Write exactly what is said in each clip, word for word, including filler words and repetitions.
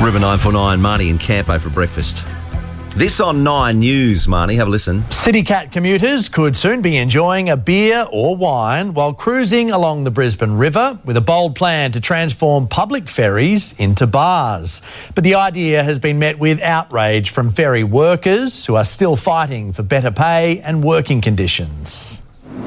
River nine four nine, Marnie and Campo for breakfast. This on Nine News, Marnie. Have a listen. CityCat commuters could soon be enjoying a beer or wine while cruising along the Brisbane River with a bold plan to transform public ferries into bars. But the idea has been met with outrage from ferry workers who are still fighting for better pay and working conditions.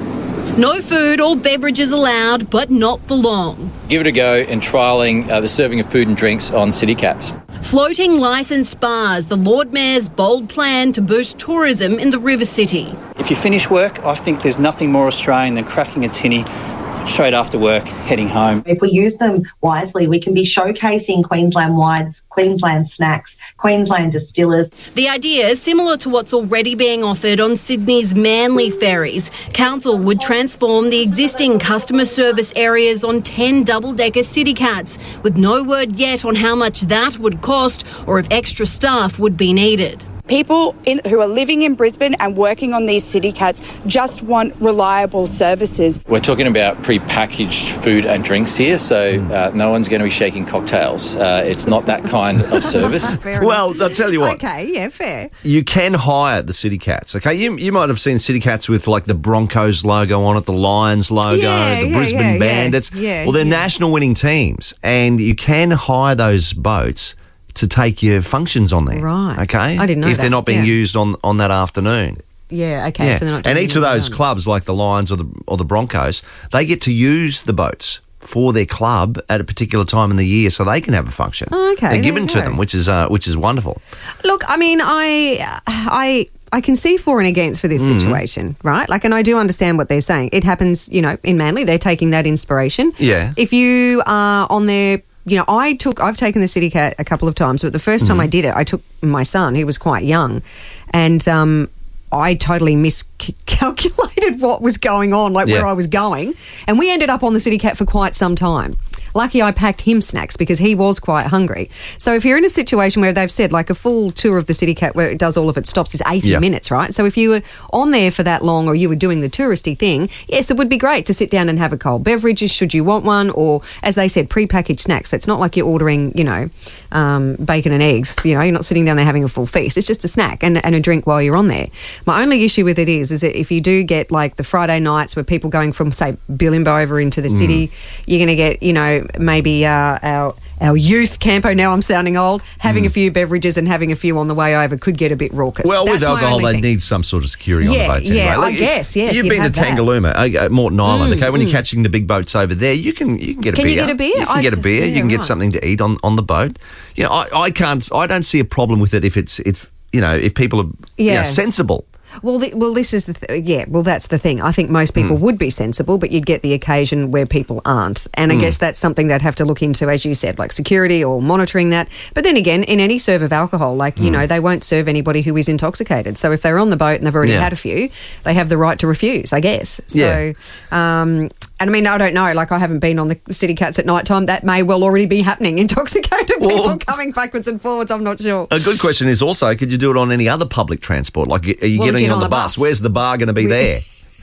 No food or beverages allowed, but not for long. Give it a go in trialling uh, the serving of food and drinks on CityCats. Floating licensed bars, the Lord Mayor's bold plan to boost tourism in the River City. If you finish work, I think there's nothing more Australian than cracking a tinny straight after work, heading home. If we use them wisely, we can be showcasing Queensland wines, Queensland snacks, Queensland distillers. The idea is similar to what's already being offered on Sydney's Manly ferries. Council would transform the existing customer service areas on ten double-decker CityCats, with no word yet on how much that would cost or if extra staff would be needed. People in, who are living in Brisbane and working on these CityCats just want reliable services. We're talking about pre-packaged food and drinks here, so uh, no one's going to be shaking cocktails. Uh, it's not that kind of service. Well, I'll tell you what. Okay, yeah, fair. You can hire the CityCats, okay? You you might have seen CityCats with, like, the Broncos logo on it, the Lions logo, Yeah, the yeah, Brisbane yeah, Bandits. yeah, well, they're yeah. national winning teams, and you can hire those boats to take your functions on there. Right. Okay? I didn't know If that, they're not being yeah. used on, on that afternoon. Yeah, okay. Yeah. So they're not And doing each of it those on- clubs, like the Lions or the or the Broncos, they get to use the boats for their club at a particular time in the year, so they can have a function. Oh, okay, They're there given you to go. them, which is uh, which is wonderful. Look, I mean, I, I, I can see for and against for this Mm. situation, right? Like, and I do understand what they're saying. It happens, you know, in Manly. They're taking that inspiration. Yeah. If you are on their, you know, I took, I've taken the CityCat a couple of times, but the first time Mm-hmm. I did it, I took my son, he was quite young, and um, I totally miscalculated what was going on, like Yeah. where I was going, and we ended up on the CityCat for quite some time. Lucky I packed him snacks because he was quite hungry. So if you're in a situation where they've said like a full tour of the CityCat where it does all of its stops is eighty Yeah. minutes, right? So if you were on there for that long or you were doing the touristy thing, yes, it would be great to sit down and have a cold beverage should you want one, or as they said, pre-packaged snacks. So it's not like you're ordering, you know, um, bacon and eggs. You know, you're not sitting down there having a full feast. It's just a snack and, and a drink while you're on there. My only issue with it is, is that if you do get like the Friday nights where people going from, say, Billimbo over into the city, you're going to get, you know, maybe uh, our our youth Campo, now I'm sounding old, having a few beverages and having a few on the way over could get a bit raucous. Well, That's with my alcohol, only they thing. need some sort of security Yeah, on the boats anyway. yeah, I you- guess, yes, You've you'd been to have that. Tangalooma, uh, Morton Island, Mm, okay? When mm. you're catching the big boats over there, you can you can get a Can beer. you get a beer? You can I get a d- beer. yeah, you can get right. something to eat on, on the boat. You know, I, I can't. I don't see a problem with it if it's it's you know if people are you Yeah. know, sensible. Well, the, well, this is the th- yeah. Well, that's the thing. I think most people would be sensible, but you'd get the occasion where people aren't, and I guess that's something they'd have to look into, as you said, like security or monitoring that. But then again, in any serve of alcohol, like you know, they won't serve anybody who is intoxicated. So if they're on the boat and they've already Yeah. had a few, they have the right to refuse, I guess. So, Yeah. um, and I mean, I don't know. Like, I haven't been on the CityCats at night time. That may well already be happening. Intoxicated people Well- coming backwards and forwards. I'm not sure. A good question is also, could you do it on any other public transport? Like, are you Well, getting get on on the a bus? bus. Where's the bar going to be there?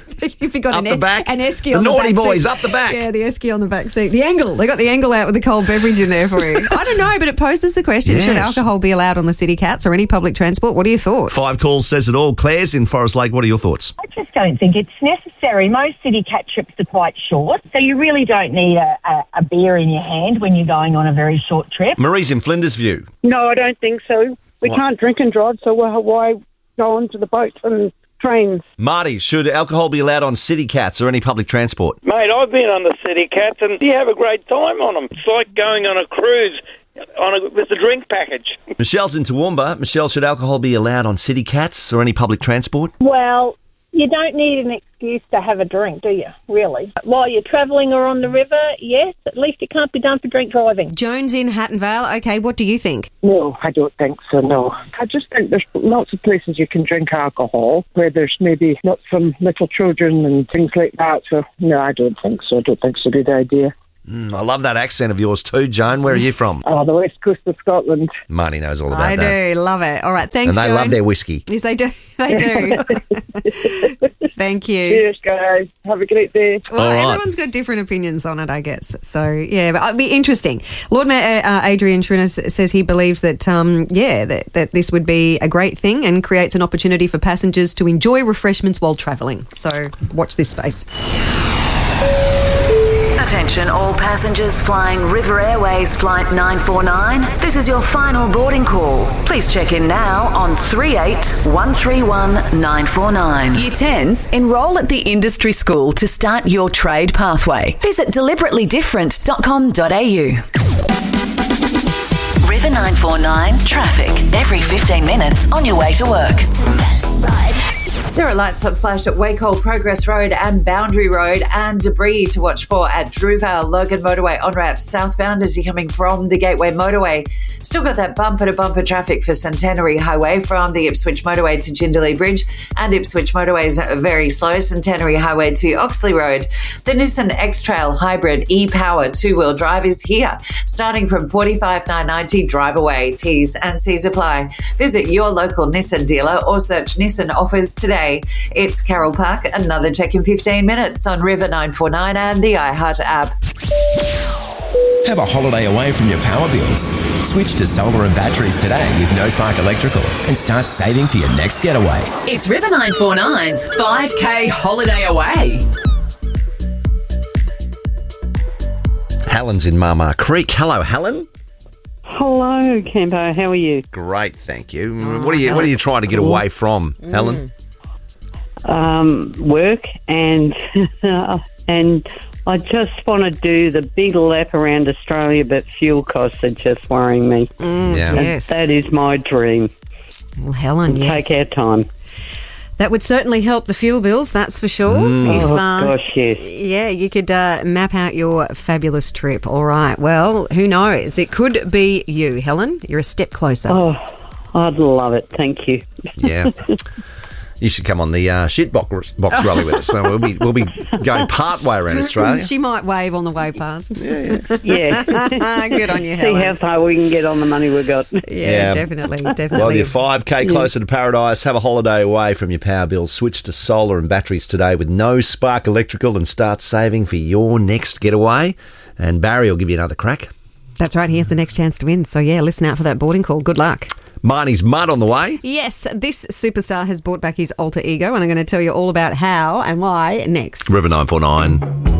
If you got Up an, the back? an esky The on the naughty back boys, seat. up the back. Yeah, the esky on the back seat. The angle. They got the angle out with the cold beverage in there for you. I don't know, but it poses the question, should Yes. alcohol be allowed on the CityCats or any public transport? What are your thoughts? Five calls says it all. Claire's in Forest Lake. What are your thoughts? I just don't think it's necessary. Most CityCat trips are quite short, so you really don't need a, a, a beer in your hand when you're going on a very short trip. Marie's in Flinders View. No, I don't think so. We What? can't drink and drive, so why- why go onto the boats and trains? Marty, should alcohol be allowed on CityCats or any public transport? Mate, I've been on the CityCats and you have a great time on them. It's like going on a cruise on a, with a drink package. Michelle's in Toowoomba. Michelle, should alcohol be allowed on CityCats or any public transport? Well, you don't need an excuse to have a drink, do you, really? While you're travelling or on the river, yes, at least it can't be done for drink driving. Jones in Hatton Vale. Okay, what do you think? No, I don't think so, no. I just think there's lots of places you can drink alcohol where there's maybe not some little children and things like that. So, no, I don't think so. I don't think it's a good idea. Mm, I love that accent of yours too, Joan. Where are you from? Oh, the west coast of Scotland. Marnie knows all about I that. do. Love it. All right. Thanks, And they Joan. love their whiskey. Yes, they do. They do. Thank you. Cheers, guys. Have a great day. Well, All right. everyone's got different opinions on it, I guess. So, yeah, but it'll be interesting. Lord Mayor uh, Adrian Trunnis says he believes that, um, yeah, that, that this would be a great thing and creates an opportunity for passengers to enjoy refreshments while travelling. So, watch this space. Attention all passengers flying River Airways Flight nine four nine. This is your final boarding call. Please check in now on three eight one three one nine four nine. Year tens, enrol at the industry school to start your trade pathway. Visit deliberately different dot com dot a u. River nine four nine traffic every fifteen minutes on your way to work. There are lights on flash at Wacol Progress Road and Boundary Road, and debris to watch for at Druvale Logan Motorway on-ramp southbound as you're coming from the Gateway Motorway. Still got that bumper-to-bumper traffic for Centenary Highway from the Ipswich Motorway to Jindalee Bridge, and Ipswich Motorway is very slow, Centenary Highway to Oxley Road. The Nissan X-Trail Hybrid e-Power two-wheel drive is here, starting from forty-five thousand nine hundred ninety dollars drive away. T's and C's apply. Visit your local Nissan dealer or search Nissan offers today. It's Carroll Park. Another check in fifteen minutes on River nine four nine and the iHeart app. Have a holiday away from your power bills. Switch to solar and batteries today with No Spark Electrical and start saving for your next getaway. It's River nine four nine's five K holiday away. Helen's in Marmar Creek. Hello, Helen. Hello, Campo. How are you? Great, thank you. What are you What are you trying to get away from, Mm. Helen? Um, work and and I just want to do the big lap around Australia, but fuel costs are just worrying me. Mm, Yeah. Yes. That is my dream. Well, Helen, yes. Take our time. That would certainly help the fuel bills, that's for sure. Mm. If, Oh, uh, gosh, yes. Yeah, you could uh, map out your fabulous trip. All right. Well, who knows? It could be you, Helen. You're a step closer. Oh, I'd love it. Thank you. Yeah. You should come on the uh, shit box, box rally with us. So we'll be we'll be going part way around Australia. She might wave on the way past. Yeah, Yeah. Good on you, See Helen. how far we can get on the money we've got. Yeah, Yeah. definitely, definitely. Well, you're five K closer to paradise. Have a holiday away from your power bills. Switch to solar and batteries today with No Spark Electrical and start saving for your next getaway. And Barry will give you another crack. That's right. He has the next chance to win. So, yeah, listen out for that boarding call. Good luck. Marnie's Mud on the way. Yes, this superstar has brought back his alter ego, and I'm going to tell you all about how and why next. River nine four nine.